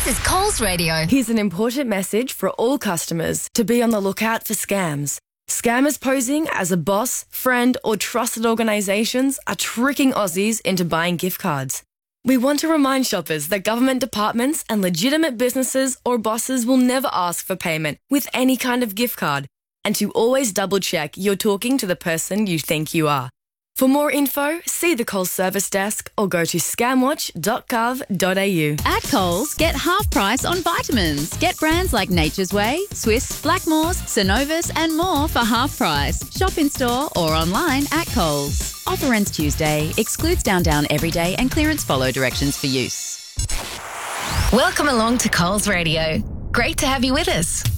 This is Coles Radio. Here's an important message for all customers to be on the lookout for scams. Scammers posing as a boss, friend or trusted organisations are tricking Aussies into buying gift cards. We want to remind shoppers that government departments and legitimate businesses or bosses will never ask for payment with any kind of gift card, and to always double check you're talking to the person you think you are. For more info, see the Coles service desk or go to scamwatch.gov.au. At Coles, get half price on vitamins. Get brands like Nature's Way, Swiss, Blackmores, Synovus and more for half price. Shop in store or online at Coles. Offer ends Tuesday. Excludes Down everyday and clearance follow directions for use. Welcome along to Coles Radio. Great to have you with us.